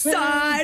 Side.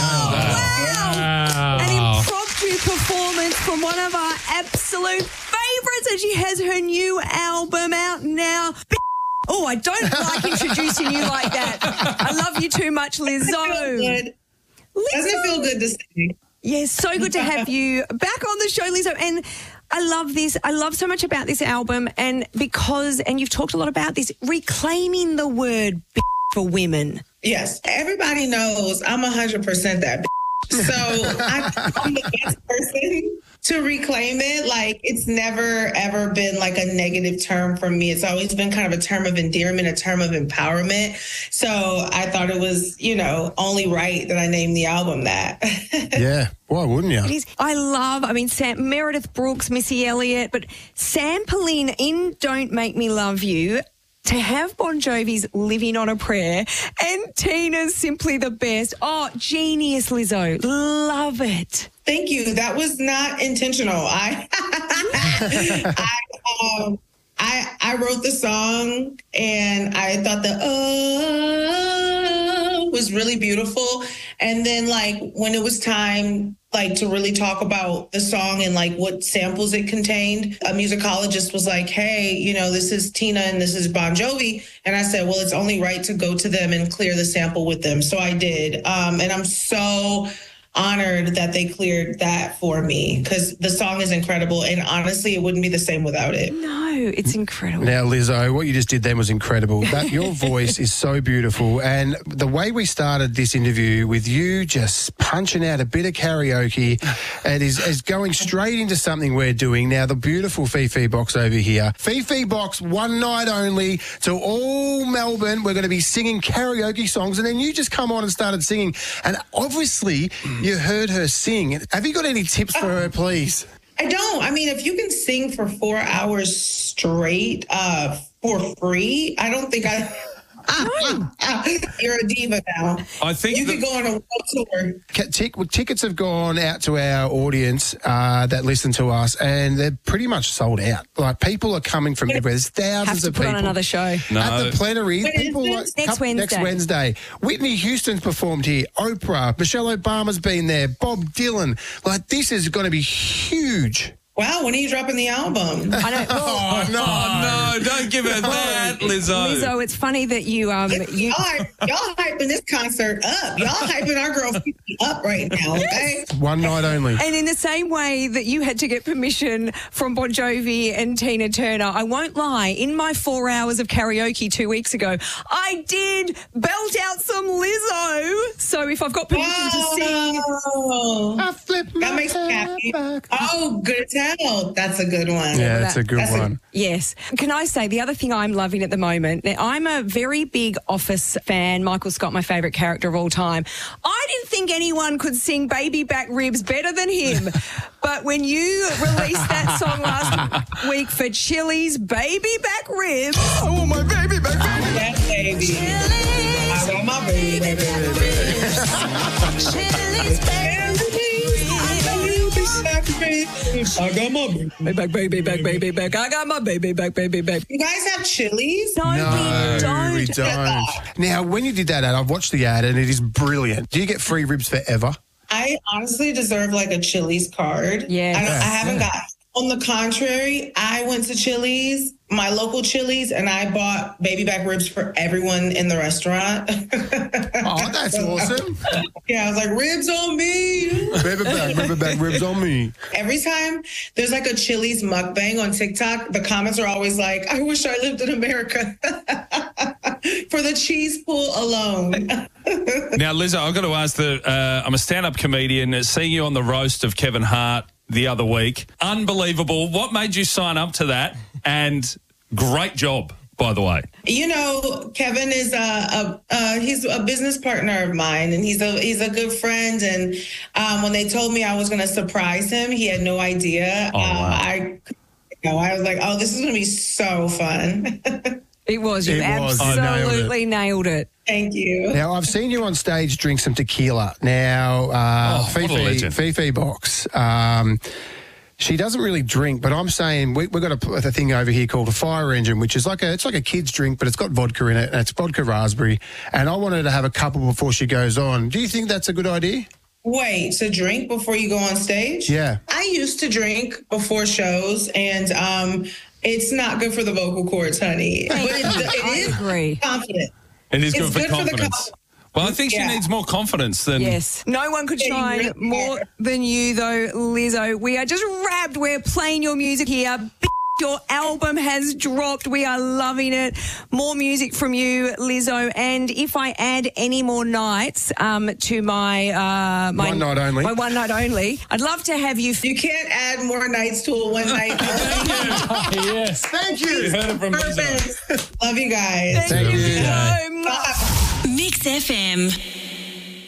Wow. An impromptu performance from one of our absolute favourites, and she has her new album out now. Oh, I don't like introducing you like that. I love you too much, Lizzo. Doesn't it feel good to say? Yes, so good to have you back on the show, Lizzo. And I love this. I love so much about this album, and you've talked a lot about this, reclaiming the word for women. Yes, everybody knows I'm 100% that so I'm the best person to reclaim it. Like, it's never, ever been like a negative term for me. It's always been kind of a term of endearment, a term of empowerment. So I thought it was, only right that I named the album that. Yeah. Why wouldn't you? Sam, Meredith Brooks, Missy Elliott, but sampling in Don't Make Me Love You, to have Bon Jovi's Living on a Prayer and Tina's Simply the Best. Oh, genius, Lizzo. Love it. Thank you. That was not intentional. I wrote the song, and I thought the was really beautiful. And then, when it was time, to really talk about the song and, what samples it contained, a musicologist was like, hey, this is Tina and this is Bon Jovi. And I said, well, it's only right to go to them and clear the sample with them. So I did. And I'm so honored that they cleared that for me, because the song is incredible, and honestly, it wouldn't be the same without it. No, it's incredible. Now, Lizzo, what you just did then was incredible. Your voice is so beautiful, and the way we started this interview with you just punching out a bit of karaoke and is going straight into something we're doing now. The beautiful Fifi Box over here. Fifi Box, one night only to all Melbourne. We're going to be singing karaoke songs, and then you just come on and started singing, and obviously you heard her sing. Have you got any tips for her, please? I don't. I mean, if you can sing for 4 hours straight for free, I don't think you're a diva now. I think you could go on a world tour. Tickets have gone out to our audience that listen to us, and they're pretty much sold out. Like, people are coming from everywhere. There's thousands of people. Have to put on another show. No. At the plenary. Next Wednesday. Whitney Houston's performed here. Oprah. Michelle Obama's been there. Bob Dylan. This is going to be huge. Wow, when are you dropping the album? I know. Oh, no, don't give her that, Lizzo. Lizzo, it's funny that y'all hyping this concert up. Y'all hyping our girl up right now, okay? One night only. And in the same way that you had to get permission from Bon Jovi and Tina Turner, I won't lie, in my 4 hours of karaoke 2 weeks ago, I did belt out some Lizzo. So if I've got permission to sing... I flip my that makes me happy. Oh, good time. That's a good one. Yeah, that's a good one. Yes. Can I say, the other thing I'm loving at the moment, now, I'm a very big Office fan. Michael Scott, my favourite character of all time. I didn't think anyone could sing Baby Back Ribs better than him. But when you released that song last week for Chili's Baby Back Ribs... I want my baby back, baby. Yes, baby. Chili's I want my baby back ribs. Chili's baby I got my baby back. I got my baby back. You guys have Chili's? No, we don't. Now, when you did that ad, I've watched the ad and it is brilliant. Do you get free ribs forever? I honestly deserve a Chili's card. Yes. I haven't got. On the contrary, I went to Chili's, my local Chili's, and I bought baby back ribs for everyone in the restaurant. Oh, that's awesome. Yeah, I was like, ribs on me. Baby back ribs on me. Every time there's a Chili's mukbang on TikTok, the comments are always like, I wish I lived in America for the cheese pool alone. Now, Lizzo, I've got to ask I'm a stand-up comedian. Seeing you on the roast of Kevin Hart the other week, unbelievable. What made you sign up to that? And great job, by the way. Kevin is he's a business partner of mine, and he's a good friend. And when they told me I was going to surprise him, he had no idea. Oh, wow. I was like, oh, this is going to be so fun. It was. You absolutely nailed it. Thank you. Now, I've seen you on stage drink some tequila. Now, what a legend. Fifi Box. She doesn't really drink, but I'm saying we've got a thing over here called a fire engine, which is like a kid's drink, but it's got vodka in it, and it's vodka raspberry. And I want her to have a couple before she goes on. Do you think that's a good idea? Wait, to drink before you go on stage? Yeah. I used to drink before shows, and it's not good for the vocal cords, honey. But it is agree. confident. It is It's good for good for the confidence. Well, I think she Yeah. needs more confidence than... Yes. No one could Yeah, you shine really more can. than you, though, Lizzo. We are just wrapped. We're playing your music here. Your album has dropped. We are loving it. More music from you, Lizzo. And if I add any more nights to my One night only. my one night only, I'd love to have you. You can't add more nights to a one night. Yes. Thank you. You heard it from Lizzo. Perfect. Love you guys. Thank you. so much. Bye. Mix FM.